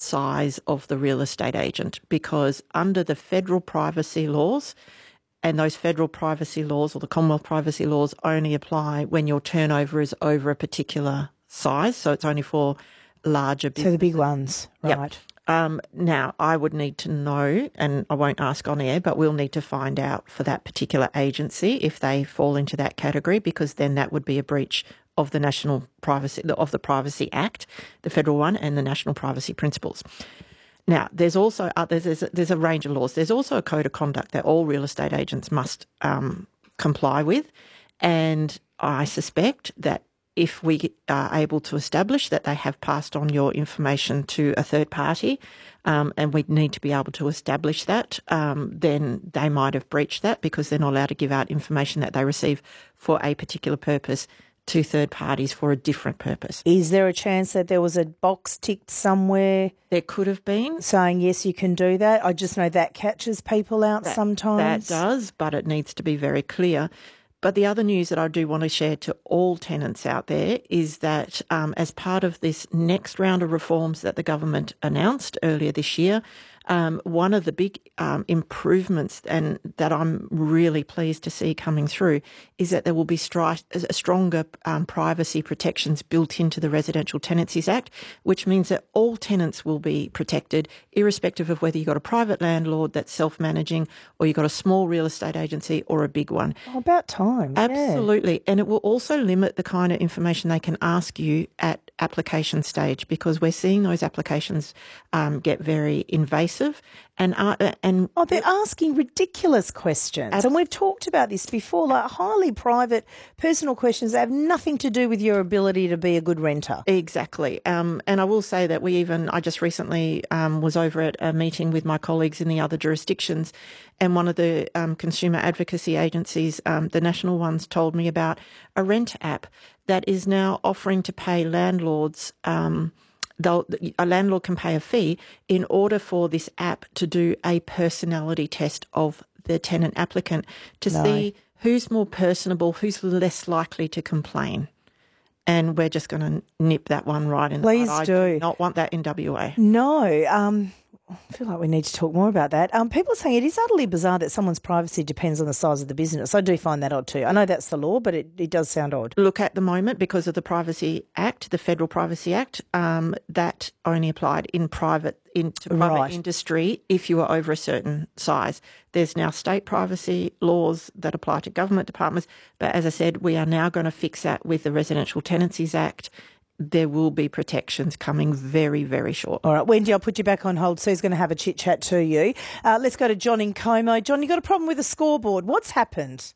size of the real estate agent, because under the federal privacy laws, and those federal privacy laws or the Commonwealth privacy laws only apply when your turnover is over a particular size. So it's only for larger businesses. So the big ones, right. Yep. Now, I would need to know, and I won't ask on air, but we'll need to find out for that particular agency if they fall into that category, because then that would be a breach of the the Privacy Act, the federal one, and the National Privacy Principles. Now, there's also there's a range of laws. There's also a code of conduct that all real estate agents must comply with, and I suspect that if we are able to establish that they have passed on your information to a third party, and we need to be able to establish that, then they might have breached that, because they're not allowed to give out information that they receive for a particular purpose to third parties for a different purpose. Is there a chance that there was a box ticked somewhere? There could have been. Saying, yes, you can do that. I just know that catches people out sometimes. That does, but it needs to be very clear. But the other news that I do want to share to all tenants out there is that as part of this next round of reforms that the government announced earlier this year, one of the big improvements and that I'm really pleased to see coming through is that there will be stronger privacy protections built into the Residential Tenancies Act, which means that all tenants will be protected, irrespective of whether you've got a private landlord that's self-managing or you've got a small real estate agency or a big one. Oh, about time. Absolutely. Yeah. And it will also limit the kind of information they can ask you at application stage, because we're seeing those applications get very invasive and they're asking ridiculous questions. And we've talked about this before, like highly private, personal questions that have nothing to do with your ability to be a good renter. Exactly. And I will say that I just recently was over at a meeting with my colleagues in the other jurisdictions, and one of the consumer advocacy agencies, the national ones, told me about a rent app that is now offering to pay landlords. A landlord can pay a fee in order for this app to do a personality test of the tenant applicant to see who's more personable, who's less likely to complain. And we're just going to nip that one right in the bud. Please do. I do not want that in WA. No. I feel like we need to talk more about that. People are saying it is utterly bizarre that someone's privacy depends on the size of the business. I do find that odd too. I know that's the law, but it does sound odd. Look, at the moment, because of the Privacy Act, the Federal Privacy Act, that only applied into private industry if you were over a certain size. There's now state privacy laws that apply to government departments. But as I said, we are now going to fix that with the Residential Tenancies Act. There will be protections coming very, very short. All right, Wendy, I'll put you back on hold. Sue's going to have a chit-chat to you. Let's go to John in Como. John, you got a problem with a scoreboard. What's happened?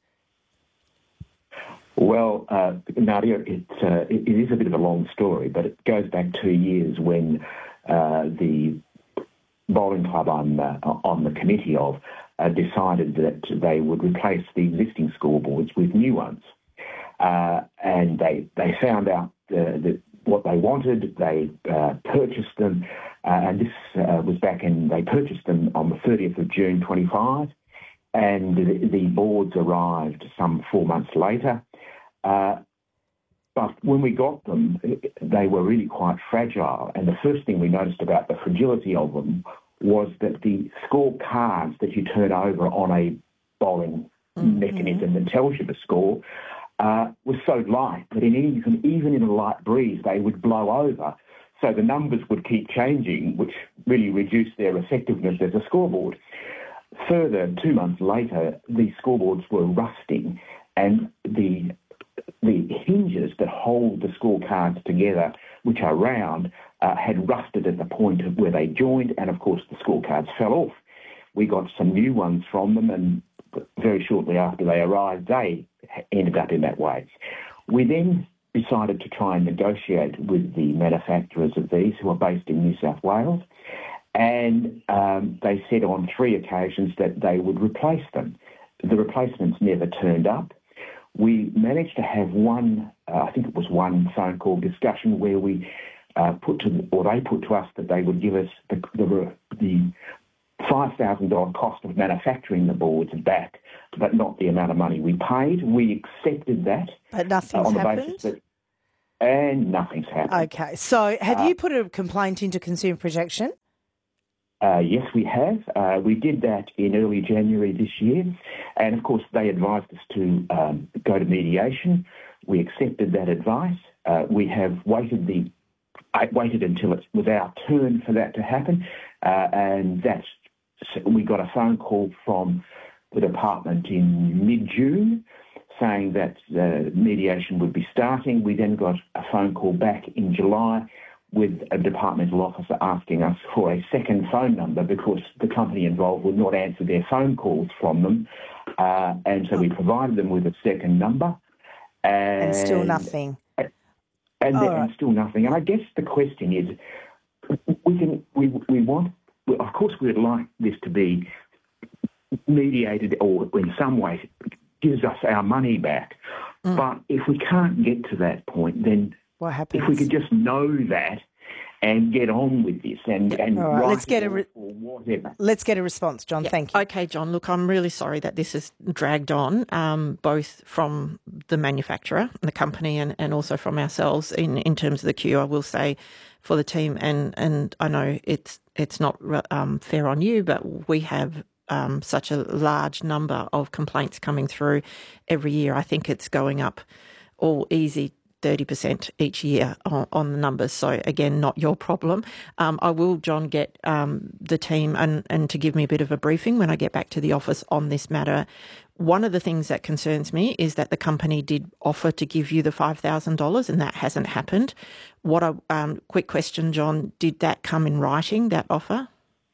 Well, Nadia, it is a bit of a long story, but it goes back 2 years when the bowling club I'm on the committee of decided that they would replace the existing scoreboards with new ones. And they found out what they wanted. They purchased them, and this was they purchased them on the 30th of June 25, and the boards arrived some 4 months later. But when we got them, they were really quite fragile, and the first thing we noticed about the fragility of them was that the score cards that you turn over on a bowling mechanism that tells you the score was so light that even in a light breeze, they would blow over. So the numbers would keep changing, which really reduced their effectiveness as a scoreboard. Further, 2 months later, the scoreboards were rusting, and the hinges that hold the scorecards together, which are round, had rusted at the point of where they joined, and of course the scorecards fell off. We got some new ones from them, and very shortly after they arrived, they ended up in that way. We then decided to try and negotiate with the manufacturers of these, who are based in New South Wales, and they said on 3 occasions that they would replace them. The replacements never turned up. We managed to have one phone call discussion where we they put to us that they would give us the $5,000 cost of manufacturing the boards back, but not the amount of money we paid. We accepted that. But nothing's on the happened? basis And nothing's happened. Okay. So have you put a complaint into Consumer Protection? Yes, we have. We did that in early January this year. And, of course, they advised us to go to mediation. We accepted that advice. We have waited until it was our turn for that to happen. And we got a phone call from the department in mid-June saying that mediation would be starting. We then got a phone call back in July with a departmental officer asking us for a second phone number because the company involved would not answer their phone calls from them. And so we provided them with a second number. And still nothing. And still nothing. And I guess the question is, of course we would like this to be mediated or in some way gives us our money back. But if we can't get to that point, then what happens? If we could just know that and get on with this and all right, let's get a response, John. Yeah. Thank you. Okay, John. Look, I'm really sorry that this has dragged on, both from the manufacturer, the company, and also from ourselves in terms of the queue. I will say for the team, and I know it's not fair on you, but we have such a large number of complaints coming through every year. I think it's going up all easy 30% each year on the numbers. So, again, not your problem. I will, John, get the team and to give me a bit of a briefing when I get back to the office on this matter. One of the things that concerns me is that the company did offer to give you the $5,000 and that hasn't happened. Quick question, John, did that come in writing, that offer?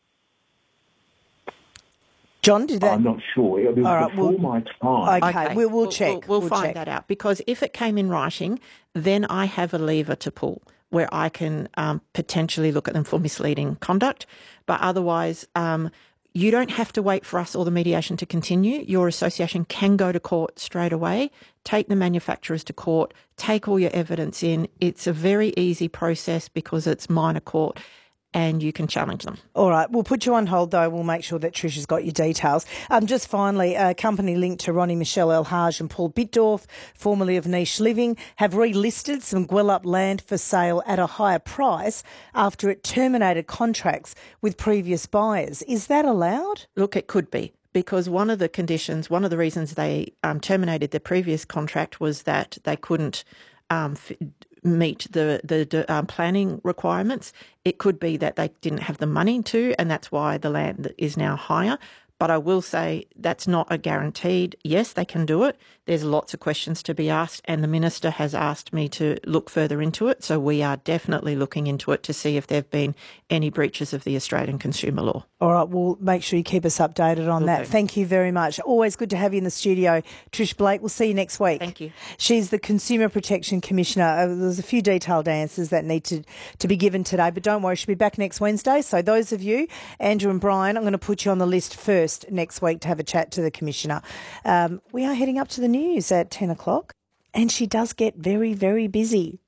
John, did that? I'm not sure. It was before my time. Okay, we'll check. We'll find that out, because if it came in writing, then I have a lever to pull where I can potentially look at them for misleading conduct. But otherwise, you don't have to wait for us or the mediation to continue. Your association can go to court straight away, take the manufacturers to court, take all your evidence in. It's a very easy process because it's minor court, and you can challenge them. All right. We'll put you on hold, though. We'll make sure that Trish has got your details. Just finally, a company linked to Ronnie Michelle Elhage and Paul Bitdorf, formerly of Niche Living, have relisted some Gwelup land for sale at a higher price after it terminated contracts with previous buyers. Is that allowed? Look, it could be, because one of the reasons they terminated their previous contract was that they couldn't meet the planning requirements. It could be that they didn't have the money to, and that's why the land is now higher. But I will say that's not a guaranteed, yes, they can do it. There's lots of questions to be asked, and the Minister has asked me to look further into it. So we are definitely looking into it to see if there have been any breaches of the Australian consumer law. All right, we'll make sure you keep us updated on that. Thank you very much. Always good to have you in the studio, Trish Blake. We'll see you next week. Thank you. She's the Consumer Protection Commissioner. There's a few detailed answers that need to be given today, but don't worry, she'll be back next Wednesday. So those of you, Andrew and Brian, I'm going to put you on the list first next week to have a chat to the Commissioner. We are heading up to the news at 10 o'clock, and she does get very, very busy.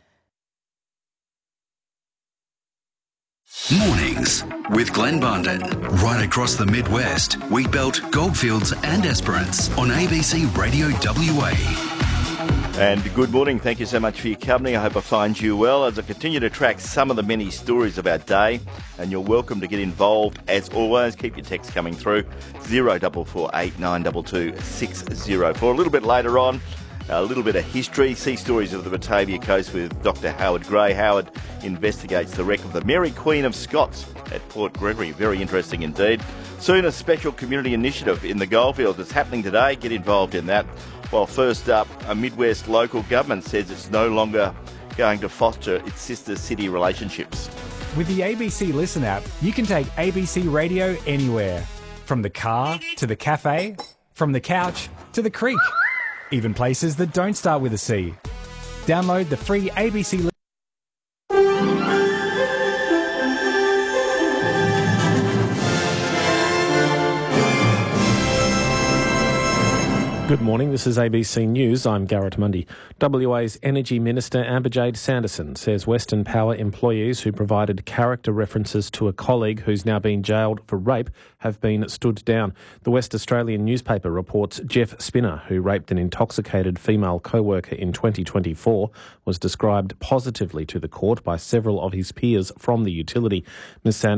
Mornings with Glenn Bundin. Right across the Midwest, Wheatbelt, Goldfields and Esperance on ABC Radio WA. And good morning. Thank you so much for your company. I hope I find you well as I continue to track some of the many stories of our day. And you're welcome to get involved. As always, keep your texts coming through 0448 922 604. A little bit later on, a little bit of history, sea stories of the Batavia Coast with Dr. Howard Gray. Howard investigates the wreck of the Mary Queen of Scots at Port Gregory. Very interesting indeed. Soon a special community initiative in the Goldfields. It's happening today. Get involved in that. Well, first up, a Midwest local government says it's no longer going to foster its sister city relationships. With the ABC Listen app, you can take ABC Radio anywhere. From the car to the cafe, from the couch to the creek. Even places that don't start with a C. Download the free ABC Good morning, this is ABC News. I'm Garrett Mundy. WA's Energy Minister Amber-Jade Sanderson says Western Power employees who provided character references to a colleague who's now been jailed for rape have been stood down. The West Australian newspaper reports Jeff Spinner, who raped an intoxicated female co-worker in 2024, was described positively to the court by several of his peers from the utility. Ms. Sanderson